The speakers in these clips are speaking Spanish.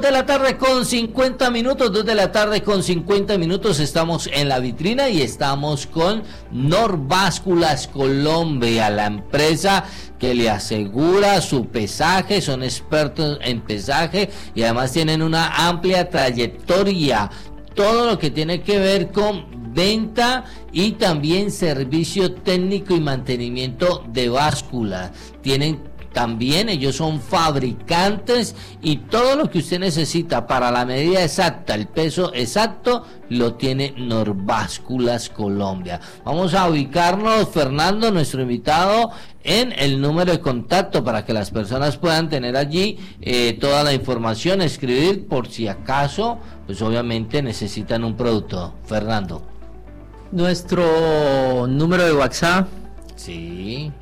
de la tarde con 50 minutos, 2 de la tarde con 50 minutos, estamos en la vitrina y estamos con Norvásculas Colombia, la empresa que le asegura su pesaje, son expertos en pesaje y además tienen una amplia trayectoria, todo lo que tiene que ver con venta y también servicio técnico y mantenimiento de básculas. También ellos son fabricantes y todo lo que usted necesita para la medida exacta, el peso exacto, lo tiene Norvásculas Colombia. Vamos a ubicarnos, Fernando, nuestro invitado, en el número de contacto para que las personas puedan tener allí toda la información, escribir por si acaso, pues obviamente necesitan un producto. Fernando. Nuestro número de WhatsApp. Sí.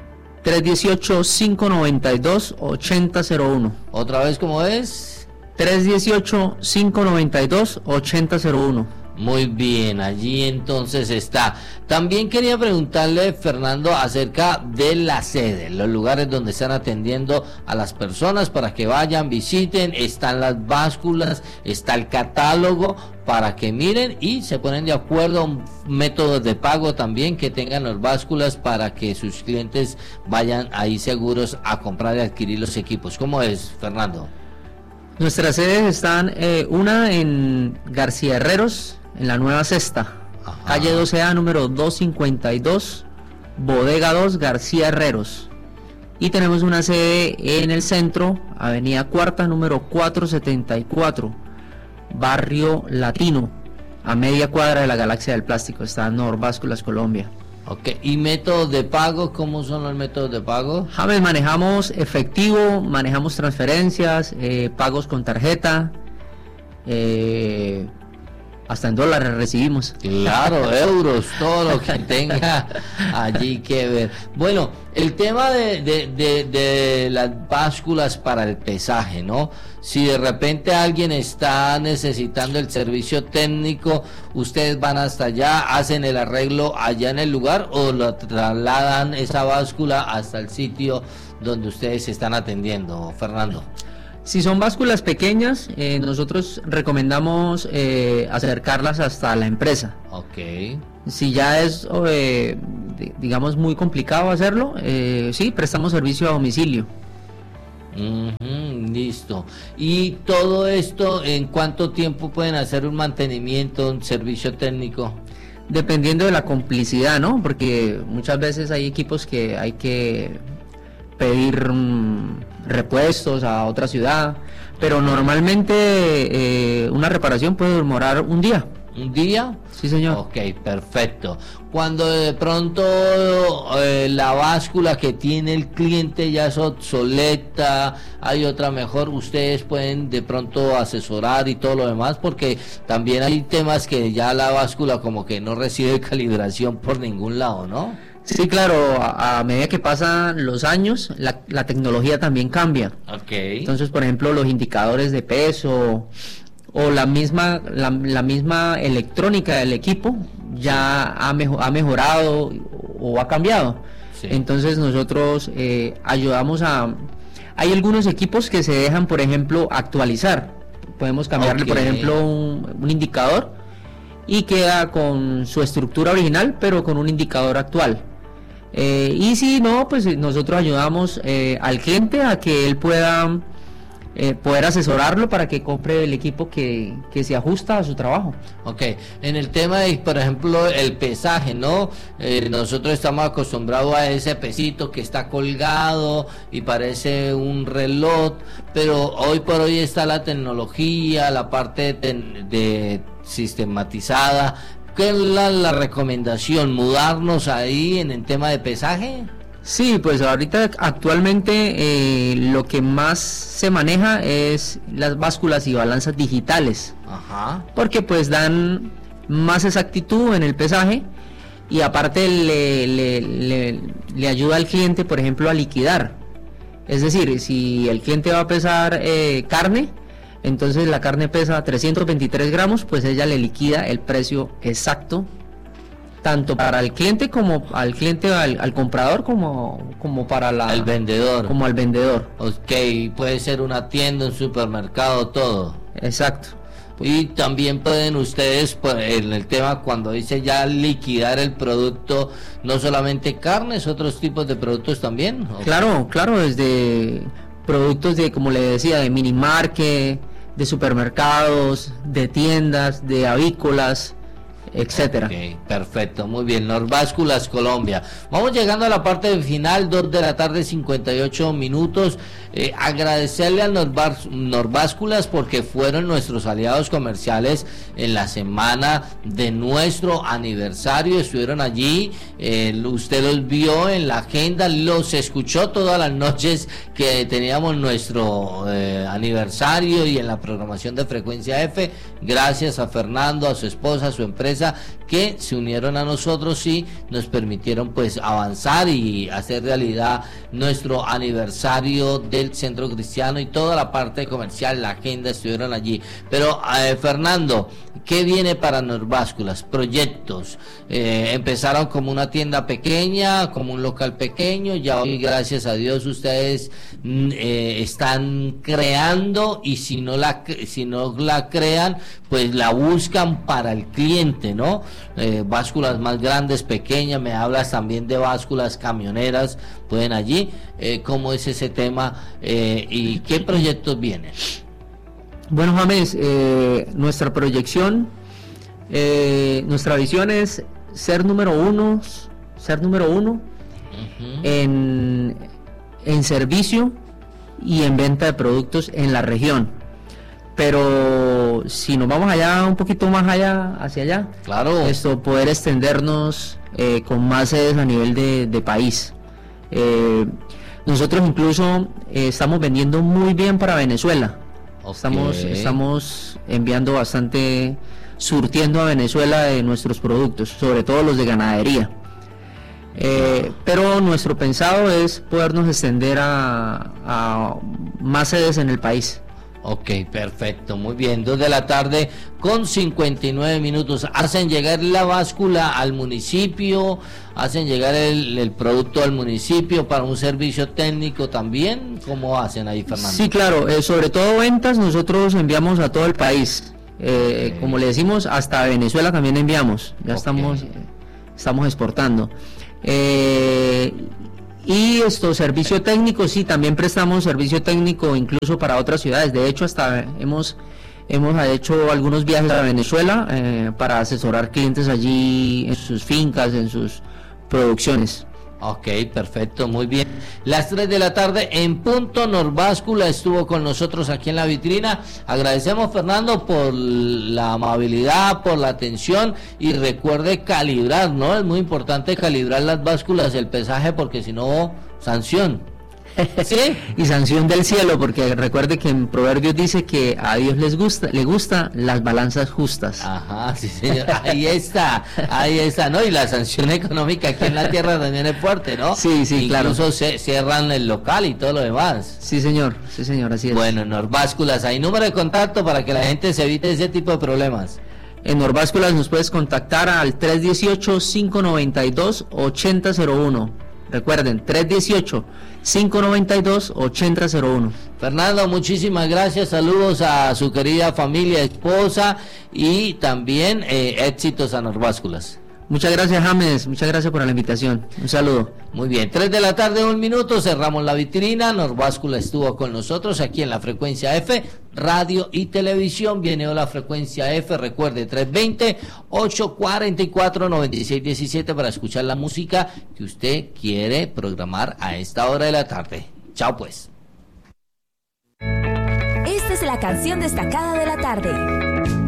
318-592-8001. ¿Otra vez cómo es? 318-592-8001. Muy bien, allí entonces está. También quería preguntarle, Fernando, acerca de la sede, los lugares donde están atendiendo a las personas para que vayan, visiten, están las básculas, está el catálogo para que miren y se ponen de acuerdo, métodos de pago también que tengan las básculas para que sus clientes vayan ahí seguros a comprar y adquirir los equipos. ¿Cómo es, Fernando? Nuestras sedes están, una en García Herreros, en la Nueva Cesta, ajá, calle 12A, número 252, bodega 2, García Herreros. Y tenemos una sede en el centro, avenida Cuarta, número 474, barrio Latino, a media cuadra de la Galaxia del Plástico, está Norvásculas Colombia. Ok, ¿y métodos de pago? ¿Cómo son los métodos de pago? James, manejamos efectivo, manejamos transferencias, pagos con tarjeta, hasta en dólares recibimos. Claro, euros, todo lo que tenga allí que ver. Bueno, el tema de las básculas para el pesaje, ¿no? Si de repente alguien está necesitando el servicio técnico, ¿ustedes van hasta allá, hacen el arreglo allá en el lugar o lo trasladan esa báscula hasta el sitio donde ustedes se están atendiendo, Fernando? Si son básculas pequeñas, nosotros recomendamos acercarlas hasta la empresa. Ok. Si ya es, digamos, muy complicado hacerlo, sí, prestamos servicio a domicilio. Listo. ¿Y todo esto en cuánto tiempo pueden hacer un mantenimiento, un servicio técnico? Dependiendo de la complicidad, ¿no? Porque muchas veces hay equipos que hay que pedir repuestos a otra ciudad, pero normalmente una reparación puede demorar un día. ¿Un día? Sí, señor. Ok, perfecto. Cuando de pronto la báscula que tiene el cliente ya es obsoleta, hay otra mejor, ustedes pueden de pronto asesorar y todo lo demás, porque también hay temas que ya la báscula como que no recibe calibración por ningún lado, ¿no? Sí, claro, a medida que pasan los años, la tecnología también cambia. Okay. Entonces, por ejemplo, los indicadores de peso o la misma electrónica del equipo ya ha mejorado o ha cambiado. Sí. Entonces nosotros ayudamos hay algunos equipos que se dejan, por ejemplo, actualizar. Podemos cambiarle, por ejemplo, un indicador y queda con su estructura original, pero con un indicador actual. Y si no, pues nosotros ayudamos al cliente a que él pueda poder asesorarlo para que compre el equipo que se ajusta a su trabajo. Ok, en el tema de, por ejemplo, el pesaje, ¿no? Nosotros estamos acostumbrados a ese pesito que está colgado y parece un reloj, pero hoy por hoy está la tecnología, la parte de sistematizada. ¿Qué es la recomendación? ¿Mudarnos ahí en el tema de pesaje? Sí, pues ahorita actualmente lo que más se maneja es las básculas y balanzas digitales. Ajá. Porque pues dan más exactitud en el pesaje y aparte le ayuda al cliente, por ejemplo, a liquidar. Es decir, si el cliente va a pesar carne, entonces la carne pesa 323 gramos, pues ella le liquida el precio exacto, tanto para el cliente como al comprador como para el vendedor. Como al vendedor. Ok, puede ser una tienda, un supermercado, todo. Exacto. Y también pueden ustedes, pues, en el tema cuando dice ya liquidar el producto, no solamente carnes, otros tipos de productos también. Claro, desde productos de, como le decía, de mini market, de supermercados, de tiendas, de avícolas, etcétera. Okay, perfecto, muy bien. Norbásculas Colombia. Vamos llegando a la parte final, 2 de la tarde, 58 minutos. Agradecerle a Norbásculas porque fueron nuestros aliados comerciales en la semana de nuestro aniversario. Estuvieron allí, usted los vio en la agenda, los escuchó todas las noches que teníamos nuestro aniversario y en la programación de Frecuencia F. Gracias a Fernando, a su esposa, a su empresa, que se unieron a nosotros y nos permitieron pues avanzar y hacer realidad nuestro aniversario del Centro Cristiano, y toda la parte comercial, la agenda, estuvieron allí. Pero Fernando, ¿qué viene para Norbásculas? Proyectos. Empezaron como una tienda pequeña, como un local pequeño, ya hoy, gracias a Dios, ustedes están creando, y si no la crean, pues la buscan para el cliente, ¿no? Básculas más grandes, pequeñas, me hablas también de básculas camioneras, pueden allí, ¿cómo es ese tema y qué proyectos vienen? Bueno, James, nuestra proyección, nuestra visión es ser número uno en servicio y en venta de productos en la región. Pero si nos vamos allá, un poquito más allá, hacia allá, claro, poder extendernos con más sedes a nivel de país. Nosotros incluso estamos vendiendo muy bien para Venezuela. Okay. Estamos enviando bastante, surtiendo a Venezuela de nuestros productos, sobre todo los de ganadería. Pero nuestro pensado es podernos extender a más sedes en el país. Ok, perfecto, muy bien. 2 de la tarde con 59 minutos. ¿Hacen llegar la báscula al municipio? ¿Hacen llegar el producto al municipio para un servicio técnico también? ¿Cómo hacen ahí, Fernando? Sí, claro, sobre todo ventas, nosotros enviamos a todo el país. Como le decimos, hasta Venezuela también enviamos. Ya estamos exportando. Y servicio técnico, sí, también prestamos servicio técnico incluso para otras ciudades. De hecho, hasta hemos hecho algunos viajes a Venezuela para asesorar clientes allí en sus fincas, en sus producciones. Ok, perfecto, muy bien. Las 3 de la tarde en punto, Norbáscula estuvo con nosotros aquí en la vitrina. Agradecemos, Fernando, por la amabilidad, por la atención, y recuerde calibrar, ¿no? Es muy importante calibrar las básculas, el pesaje, porque si no, sanción. ¿Sí? Y sanción del cielo, porque recuerde que en Proverbios dice que a Dios le gusta las balanzas justas. Ajá, sí, señor. Ahí está, ¿no? Y la sanción económica aquí en la tierra también es fuerte, ¿no? Sí, claro. Incluso cierran el local y todo lo demás. Sí, señor, así es. Bueno, Norbásculas, hay número de contacto para que la gente se evite ese tipo de problemas. En Norbásculas nos puedes contactar al 318-592-8001. Recuerden, 318-592-8001. Fernando, muchísimas gracias, saludos a su querida familia, esposa, y también éxitos a Norbásculas. Muchas gracias, James, muchas gracias por la invitación, un saludo. Muy bien, 3 de la tarde, 1 minuto, cerramos la vitrina. Norbáscula estuvo con nosotros aquí en la Frecuencia F, radio y televisión. Viene la Frecuencia F, recuerde, 320-844-9617 para escuchar la música que usted quiere programar a esta hora de la tarde. Chao pues. Esta es la canción destacada de la tarde.